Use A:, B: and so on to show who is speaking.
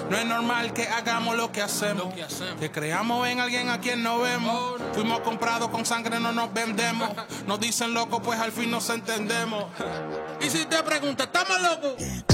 A: No es normal que hagamos lo que hacemos. Que creamos en alguien a quien no vemos. Fuimos comprados con sangre, no nos vendemos. Nos dicen locos, pues al fin nos entendemos. Y si te preguntas, ¿estamos locos?